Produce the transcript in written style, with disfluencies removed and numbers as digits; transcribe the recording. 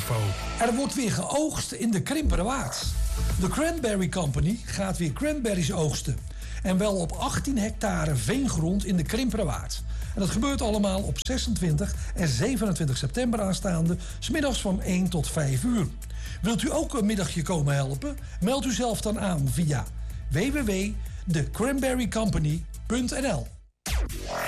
info. Er wordt weer geoogst in de Krimpenerwaard. De Cranberry Company gaat weer cranberries oogsten. En wel op 18 hectare veengrond in de Krimpenerwaard. En dat gebeurt allemaal op 26 en 27 september aanstaande, 's middags van 1 tot 5 uur. Wilt u ook een middagje komen helpen? Meld u zelf dan aan via www.thecranberrycompany.nl.